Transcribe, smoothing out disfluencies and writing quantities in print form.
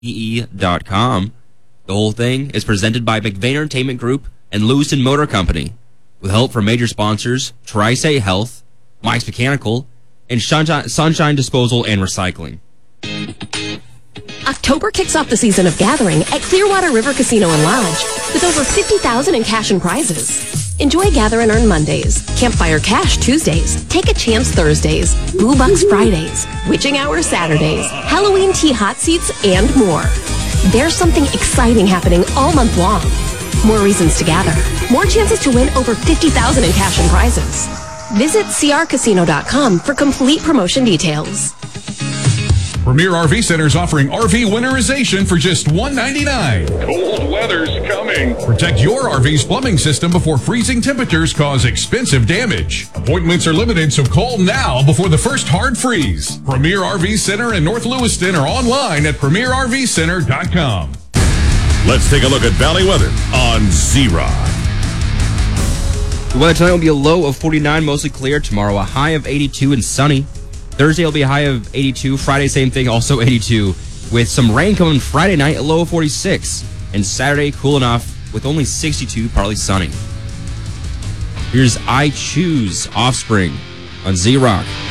RVE.com. The whole thing is presented by McVeigh Entertainment Group and Lewiston Motor Company, with help from major sponsors Tri-State Health, Mike's Mechanical, and Sunshine Disposal and Recycling. October kicks off the season of gathering at Clearwater River Casino and Lodge with over $50,000 in cash and prizes. Enjoy Gather and Earn Mondays, Campfire Cash Tuesdays, Take a Chance Thursdays, Boo Bucks Fridays, Witching Hour Saturdays, Halloween Tea Hot Seats, and more. There's something exciting happening all month long. More reasons to gather. More chances to win over $50,000 in cash and prizes. Visit crcasino.com for complete promotion details. Premier RV Center is offering RV winterization for just $199. Cold weather's coming. Protect your RV's plumbing system before freezing temperatures cause expensive damage. Appointments are limited, so call now before the first hard freeze. Premier RV Center in North Lewiston or online at premierrvcenter.com. Let's take a look at Valley weather on Z-Rock. The weather tonight will be a low of 49, mostly clear. Tomorrow, a high of 82 and sunny. Thursday will be a high of 82. Friday, same thing, also 82. With some rain coming Friday night, a low of 46. And Saturday, cool enough with only 62, partly sunny. Here's I Choose Offspring on Z-Rock.